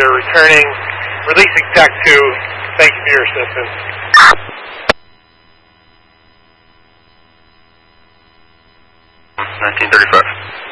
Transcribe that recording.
We're returning, releasing TAC 2. Thank you for your assistance. 1935.